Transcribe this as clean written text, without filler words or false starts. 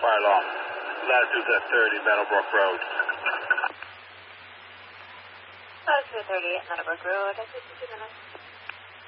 Fire alarm. Latitude at 30 Meadowbrook Road. Latitude 30 at Meadowbrook Road. I'll take 2 minutes.